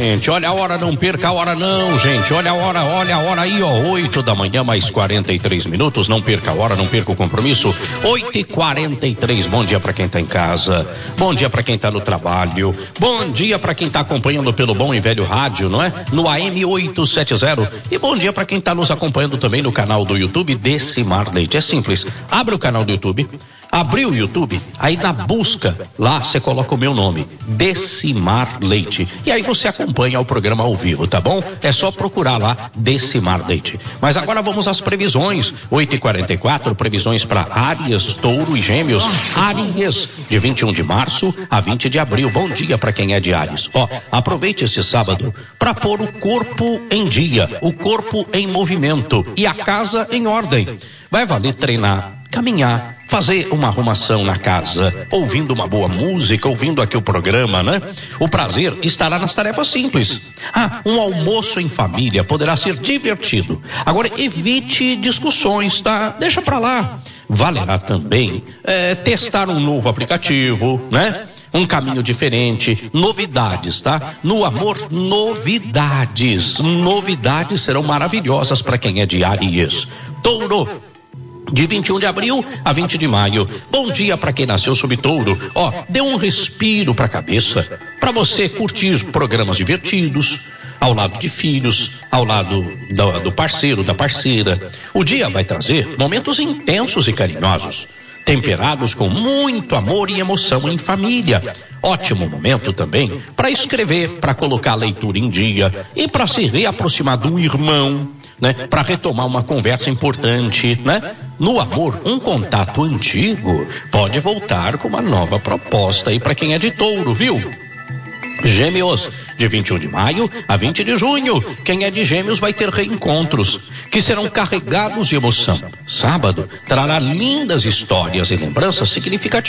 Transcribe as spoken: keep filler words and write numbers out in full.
gente, olha a hora, não perca a hora não, gente, olha a hora, olha a hora aí, ó, oito da manhã, mais quarenta e três minutos, não perca a hora, não perca o compromisso, oito e quarenta e três, bom dia pra quem tá em casa, bom dia pra quem tá no trabalho, bom dia pra quem tá acompanhando pelo bom e velho rádio, não é? No A M oitocentos e setenta, e bom dia pra quem tá nos acompanhando também no canal do YouTube Decimar Leite. É simples, abre o canal do YouTube, abriu o YouTube, aí na busca, lá você coloca o meu nome, Decimar Leite, e aí você acompanha o programa ao vivo, tá bom? É só procurar lá, Decimar Leite. Mas agora vamos às previsões, oito e quarenta e quatro, previsões para Áries, Touro e Gêmeos. Áries, de vinte e um de março a vinte de abril, bom dia para quem é de Áries. Ó, aproveite esse sábado para pôr o corpo em dia, o corpo em movimento e a casa em ordem. Vai valer treinar, caminhar, fazer uma arrumação na casa, ouvindo uma boa música, ouvindo aqui o programa, né? O prazer estará nas tarefas simples. Ah, um almoço em família poderá ser divertido. Agora, evite discussões, tá? Deixa pra lá. Valerá também é, testar um novo aplicativo, né? Um caminho diferente, novidades, tá? No amor, novidades. Novidades serão maravilhosas para quem é de Áries. Touro, de vinte e um de abril a vinte de maio. Bom dia para quem nasceu sob Touro. Ó, dê um respiro para a cabeça, para você curtir programas divertidos, ao lado de filhos, ao lado do, do parceiro, da parceira. O dia vai trazer momentos intensos e carinhosos, temperados com muito amor e emoção em família. Ótimo momento também para escrever, para colocar a leitura em dia e para se reaproximar de um irmão, né? Para retomar uma conversa importante, né? No amor, um contato antigo pode voltar com uma nova proposta aí para quem é de Touro, viu? Gêmeos, de vinte e um de maio a vinte de junho. Quem é de Gêmeos vai ter reencontros que serão carregados de emoção. Sábado trará lindas histórias e lembranças significativas.